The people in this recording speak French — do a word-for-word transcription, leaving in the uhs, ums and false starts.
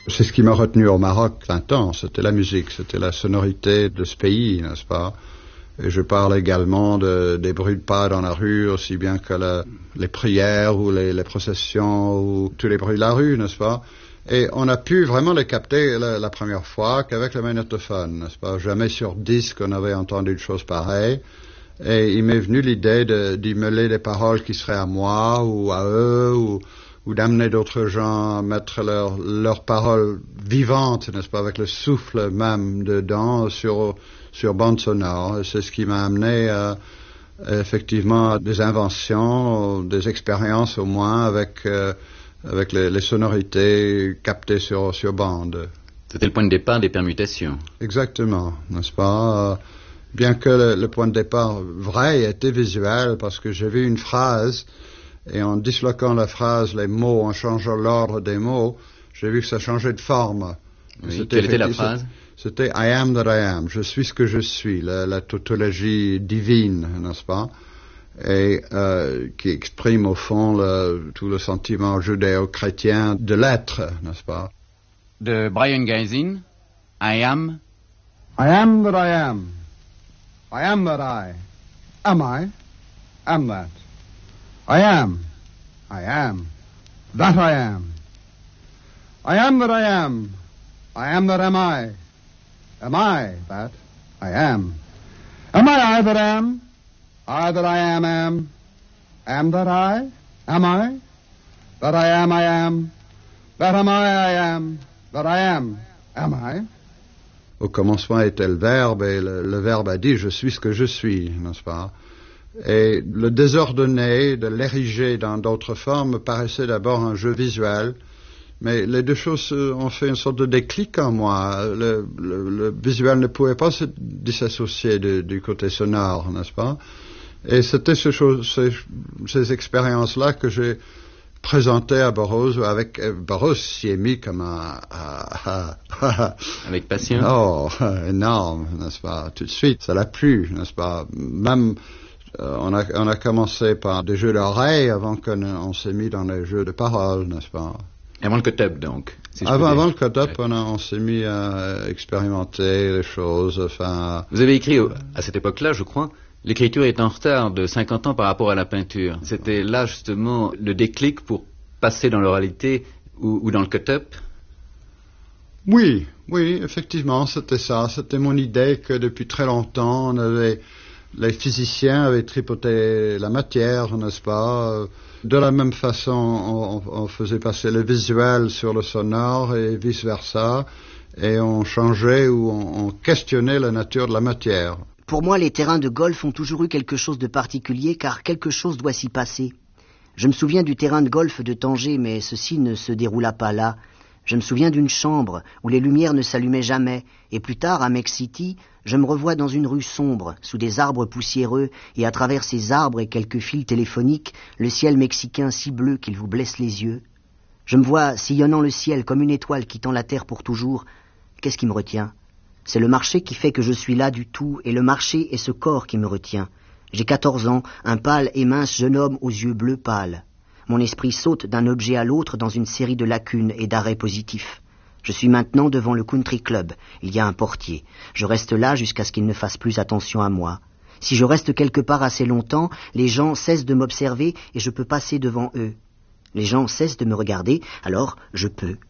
C'est ce qui m'a retenu au Maroc vingt ans, c'était la musique, c'était la sonorité de ce pays, n'est-ce pas? Et je parle également de, des bruits de pas dans la rue, aussi bien que la, les prières ou les, les processions ou tous les bruits de la rue, n'est-ce pas? Et on a pu vraiment les capter la, la première fois qu'avec le magnétophone, n'est-ce pas? Jamais sur disque on avait entendu une chose pareille. Et il m'est venu l'idée de, d'y mêler des paroles qui seraient à moi ou à eux, ou, ou d'amener d'autres gens à mettre leurs leurs paroles vivantes, n'est-ce pas, avec le souffle même dedans sur, sur bande sonore. Et c'est ce qui m'a amené à, effectivement, à des inventions, des expériences au moins avec, euh, avec les, les sonorités captées sur, sur bande. C'était le point de départ des permutations. Exactement, n'est-ce pas? Bien que le, le point de départ vrai était visuel, parce que j'ai vu une phrase, et en disloquant la phrase, les mots, en changeant l'ordre des mots, j'ai vu que ça changeait de forme. Oui, quelle était la phrase? C'était « I am that I am », je suis ce que je suis, la, la tautologie divine, n'est-ce pas? Et euh, qui exprime au fond le, tout le sentiment judéo-chrétien de l'être, n'est-ce pas? De Brian Gysin, « I am ». I am that I am. I am that I. Am I? Am that. I am. I am. That I am. I am that I am. I am that am I. Am I that I am. Am I I that am? I that I am am. Am that I? Am I? That I am I am. That am I I am. That I am. Am I? Au commencement était le verbe, et le, le verbe a dit « je suis ce que je suis », n'est-ce pas? Et le désordonner, de l'ériger dans d'autres formes, me paraissait d'abord un jeu visuel, mais les deux choses ont fait une sorte de déclic en moi. Le, le, le visuel ne pouvait pas se dissocier de, du côté sonore, n'est-ce pas? Et c'était ce chose, ces, ces expériences-là que j'ai présenté à Burroughs, avec euh, Burroughs s'y est mis comme un... un, un avec passion. Oh, énorme, n'est-ce pas? Tout de suite, ça l'a plu, n'est-ce pas? Même, euh, on, a, on a commencé par des jeux d'oreilles avant qu'on on s'est mis dans les jeux de paroles, n'est-ce pas? Avant le cut-up, donc. Si avant, avant le cut-up, on, on s'est mis à expérimenter les choses, enfin... Vous avez écrit, à cette époque-là, je crois, l'écriture est en retard de cinquante ans par rapport à la peinture. C'était là, justement, le déclic pour passer dans l'oralité ou, ou dans le cut-up? Oui, oui, effectivement, c'était ça. C'était mon idée que depuis très longtemps, on avait, les physiciens avaient tripoté la matière, n'est-ce pas? De la même façon, on, on faisait passer le visuel sur le sonore et vice-versa, et on changeait ou on, on questionnait la nature de la matière. Pour moi, les terrains de golf ont toujours eu quelque chose de particulier, car quelque chose doit s'y passer. Je me souviens du terrain de golf de Tanger, mais ceci ne se déroula pas là. Je me souviens d'une chambre où les lumières ne s'allumaient jamais, et plus tard, à Mexico City, je me revois dans une rue sombre, sous des arbres poussiéreux, et à travers ces arbres et quelques fils téléphoniques, le ciel mexicain si bleu qu'il vous blesse les yeux. Je me vois sillonnant le ciel comme une étoile quittant la terre pour toujours. Qu'est-ce qui me retient ? C'est le marché qui fait que je suis là du tout, et le marché est ce corps qui me retient. J'ai quatorze ans, un pâle et mince jeune homme aux yeux bleus pâles. Mon esprit saute d'un objet à l'autre dans une série de lacunes et d'arrêts positifs. Je suis maintenant devant le country club. Il y a un portier. Je reste là jusqu'à ce qu'il ne fasse plus attention à moi. Si je reste quelque part assez longtemps, les gens cessent de m'observer et je peux passer devant eux. Les gens cessent de me regarder, alors je peux.